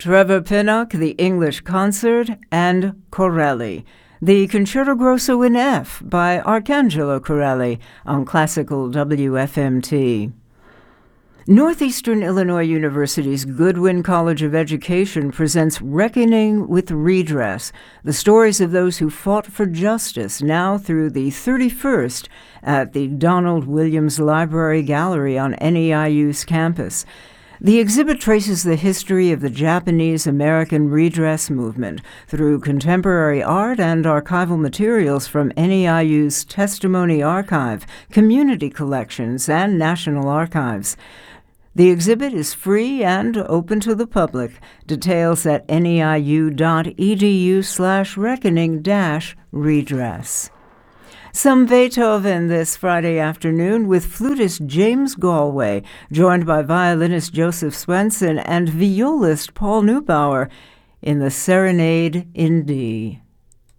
Trevor Pinnock, the English Concert, and Corelli, the Concerto Grosso in F by Arcangelo Corelli on Classical WFMT. Northeastern Illinois University's Goodwin College of Education presents Reckoning with Redress, the stories of those who fought for justice, now through the 31st at the Donald Williams Library Gallery on NEIU's campus. The exhibit traces the history of the Japanese-American redress movement through contemporary art and archival materials from NEIU's Testimony Archive, community collections, and national archives. The exhibit is free and open to the public. Details at neiu.edu/reckoning-redress. Some Beethoven this Friday afternoon with flutist James Galway, joined by violinist Joseph Swenson and violist Paul Neubauer in the Serenade in D.